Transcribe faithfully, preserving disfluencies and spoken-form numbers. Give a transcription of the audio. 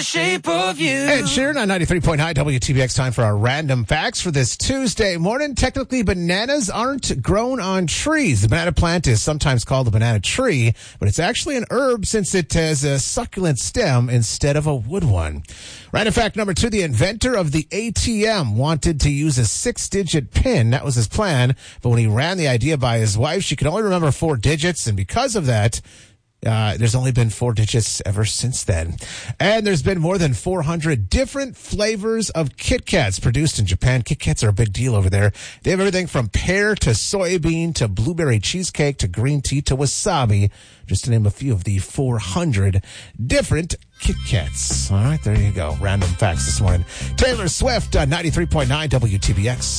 shape of you. Ed Sheeran on ninety-three point nine W T B X. Time for our random facts for this Tuesday morning. Technically, bananas aren't grown on trees. The banana plant is sometimes called a banana tree, but it's actually an herb since it has a succulent stem instead of a wood one. Random fact number two, the inventor of the A T M wanted to use a six-digit PIN. That was his plan, but when he ran the idea by his wife, she could only remember four digits, and because of that, Uh, there's only been four digits ever since then. And there's been more than four hundred different flavors of Kit Kats produced in Japan. Kit Kats are a big deal over there. They have everything from pear to soybean to blueberry cheesecake to green tea to wasabi, just to name a few of the four hundred different Kit Kats. All right, there you go. Random facts this morning. Taylor Swift, uh, ninety-three point nine W T B X.